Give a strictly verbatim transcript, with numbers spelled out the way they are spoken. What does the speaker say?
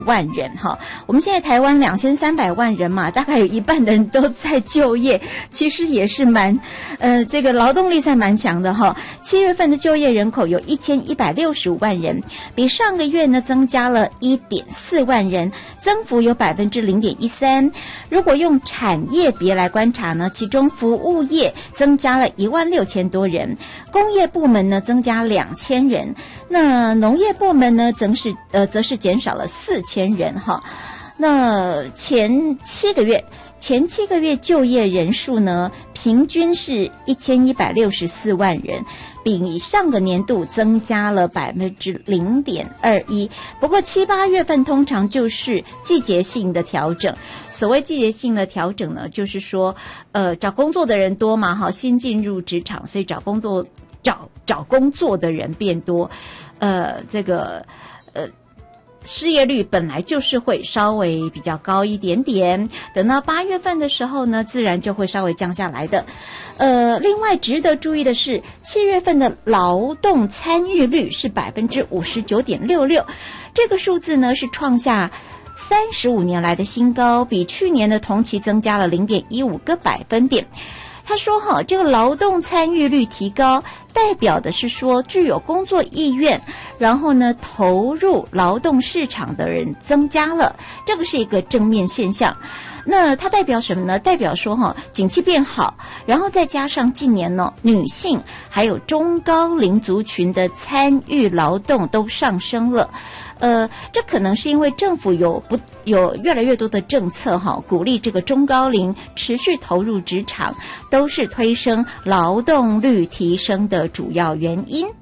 万人哈，我们现在台湾两千三百万人嘛，大概有一半的人都在就业，其实也是蛮，呃，这个劳动力算蛮强的哈。七月份的就业人口有一千一百六十五万人，比上个月呢增加了一点四万人，增幅有百分之零点一三。如果用产业别来观察呢，其中服务业增加了一万六千多人，工业部门呢增加两千人，那农业部门呢则是呃则是减少了四千。千人哈，那前七个月前七个月就业人数呢，平均是一千一百六十四万人，比上个年度增加了百分之零点二一。不过七八月份通常就是季节性的调整。所谓季节性的调整呢，就是说，呃，找工作的人多嘛，哈，新进入职场，所以找工作找找工作的人变多，呃，这个呃。失业率本来就是会稍微比较高一点点，等到八月份的时候呢，自然就会稍微降下来的。呃，另外值得注意的是，七月份的劳动参与率是百分之五十九点六六，这个数字呢是创下三十五年来的新高，比去年的同期增加了零点一五个百分点。他说哈，这个劳动参与率提高，代表的是说具有工作意愿，然后呢投入劳动市场的人增加了，这个是一个正面现象。那它代表什么呢？代表说哈，景气变好，然后再加上近年呢，女性还有中高龄族群的参与劳动都上升了。呃，这可能是因为政府有不有越来越多的政策哈，鼓励这个中高龄持续投入职场，都是推升劳动率提升的主要原因。